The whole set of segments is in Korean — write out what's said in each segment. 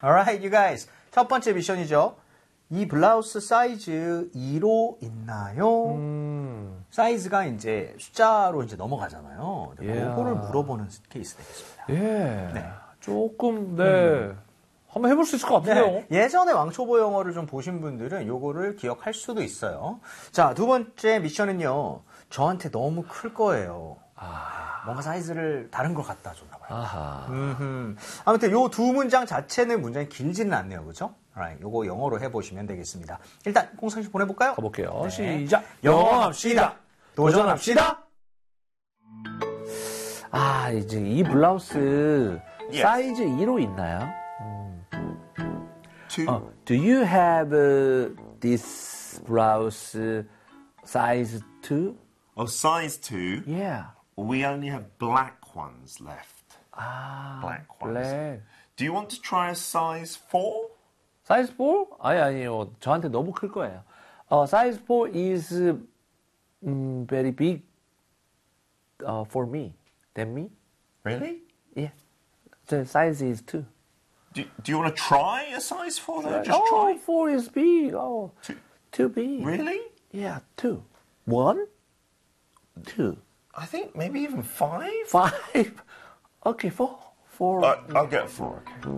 Alright, you guys. 첫 번째 미션이죠. 이 블라우스 사이즈 2로 있나요? 사이즈가 이제 숫자로 이제 넘어가잖아요. 그거를 물어보는 케이스 되겠습니다. 예. 네. 조금, 네. 한번 해볼 수 있을 것 같은데요. 네. 예전에 왕초보 영어를 좀 보신 분들은 요거를 기억할 수도 있어요. 자, 두 번째 미션은요. 저한테 너무 클 거예요. 뭔가 사이즈를 다른 걸 갖다 줬나 봐요. 아하. 아무튼 요 두 문장 자체는 문장이 길지는 않네요. 그죠? Alright, 요거 영어로 해보시면 되겠습니다. 일단 공상 씨 보내볼까요? 가볼게요. 네. 시작. 영어합시다. 도전합시다. 이제 이 블라우스 사이즈 2로 있나요? Do you have this blouse size 2? Oh, size 2? Yeah. We only have black ones left. Black ones. black. Do you want to try a size 4? 사이즈 4? 아니요. 저한테 너무 클 거예요. Size 4 is very big for me. Than me? Really? Yeah. The size is 2. Do you want to try a size 4 though? Just Oh, try. 4 is big. Oh, Two. too big. Really? Yeah, 2. 1? 2. I think maybe even 5? 5. Okay, 4. 4. I'll get 4.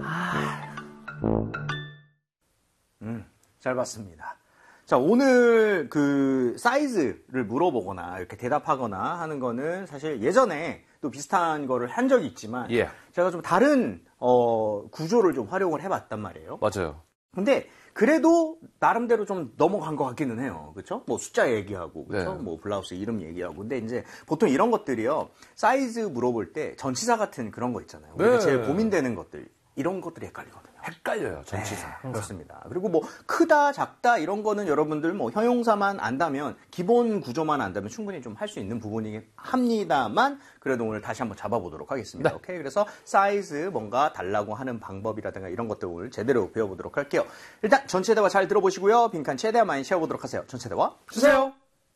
Okay. 잘 봤습니다. 자, 오늘 그 사이즈를 물어보거나 이렇게 대답하거나 하는 거는 사실 예전에 또 비슷한 거를 한 적이 있지만 예. 제가 좀 다른 구조를 좀 활용을 해봤단 말이에요. 맞아요. 근데 그래도 나름대로 좀 넘어간 것 같기는 해요. 그렇죠? 뭐 숫자 얘기하고 그렇죠? 네. 뭐 블라우스 이름 얘기하고. 근데 이제 보통 이런 것들이요. 사이즈 물어볼 때 전치사 같은 그런 거 있잖아요. 우리가 네. 제일 고민되는 것들. 이런 것들이 헷갈리거든요. 헷갈려요, 전치사. 네, 그렇습니다. 그리고 뭐 크다, 작다 이런 거는 여러분들 뭐 형용사만 안다면 기본 구조만 안다면 충분히 좀 할 수 있는 부분이긴 합니다만 그래도 오늘 다시 한번 잡아보도록 하겠습니다. 네. 오케이. 그래서 사이즈 뭔가 달라고 하는 방법이라든가 이런 것들 오늘 제대로 배워보도록 할게요. 일단 전체 대화 잘 들어보시고요. 빈칸 최대한 많이 채워보도록 하세요. 전체 대화 주세요.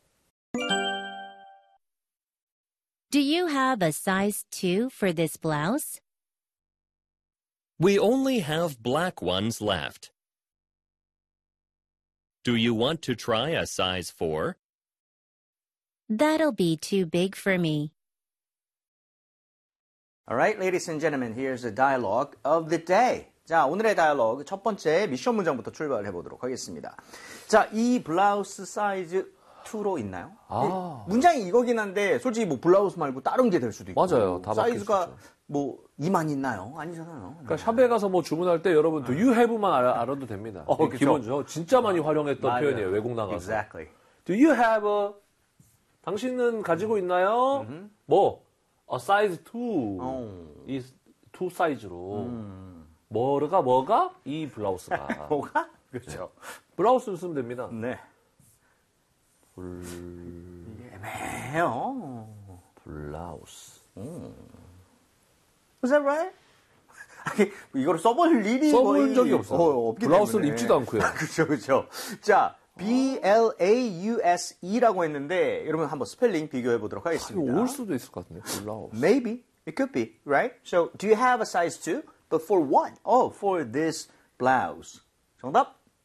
Do you have a size 2 for this blouse? We only have black ones left. Do you want to try a size 4? That'll be too big for me. Alright, ladies and gentlemen, here's the dialogue of the day. 자, 오늘의 다이얼로그 첫 번째 미션 문장부터 출발해 보도록 하겠습니다. 자, 이 블라우스 사이즈 2로 있나요? 문장이 이거긴 한데 솔직히 뭐 블라우스 말고 다른 게 될 수도 있고. 맞아요. 다 바뀔 사이즈가 수 있죠. 뭐 2만 있나요? 아니잖아요. 그러니까 샵에 가서 뭐 주문할 때 여러분 do you have만 알아도 됩니다. 그쵸. 기본적으로 진짜 많이 활용했던 맞아요. 표현이에요. 외국 나가서. Exactly. Do you have a 당신은 가지고 있나요? 뭐 a size 2. 이 2 사이즈로. 뭐가? 이 블라우스가. 뭐가? 그렇죠. 블라우스를 쓰면 됩니다. 네. 애매해요. 블라우스. Is that right? 아니, 이거를 써볼 일이 써본 거의 적이 없어요. 없기 블라우스를 때문에. 입지도 않고요. 그렇죠. 자, B-L-A-U-S-E라고 했는데 여러분 한번 스펠링 비교해 보도록 하겠습니다. 올 수도 있을 것 같은데. 블라우스. Maybe. It could be, right? So, do you have a size 2? But for what? Oh, for this blouse. 정답?